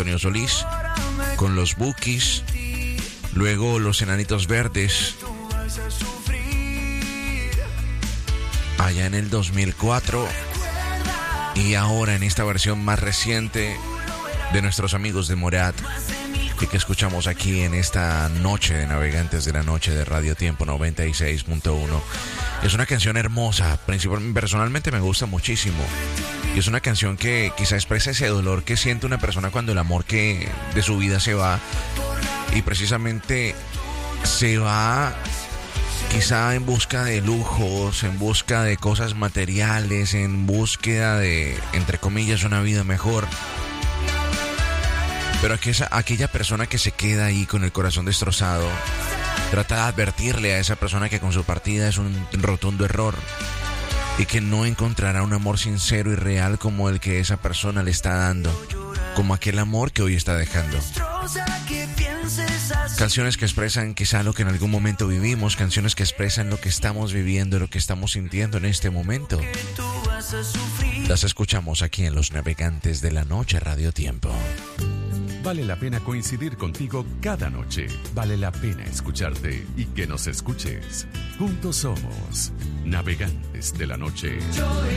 Antonio Solís con los Bukis, luego los Enanitos Verdes allá en el 2004 y ahora en esta versión más reciente de nuestros amigos de Morat, que escuchamos aquí en esta noche de Navegantes de la Noche de Radio Tiempo 96.1. Es una canción hermosa, personalmente me gusta muchísimo. Y es una canción que quizá expresa ese dolor que siente una persona cuando el amor que de su vida se va. Y precisamente se va quizá en busca de lujos, en busca de cosas materiales, en búsqueda de, entre comillas, una vida mejor. Pero aquella persona que se queda ahí con el corazón destrozado trata de advertirle a esa persona que con su partida es un rotundo error y que no encontrará un amor sincero y real como el que esa persona le está dando, como aquel amor que hoy está dejando. Canciones que expresan quizá lo que en algún momento vivimos, canciones que expresan lo que estamos viviendo, lo que estamos sintiendo en este momento. Las escuchamos aquí en Los Navegantes de la Noche Radio Tiempo. Vale la pena coincidir contigo cada noche. Vale la pena escucharte y que nos escuches. Juntos somos Navegantes de la Noche.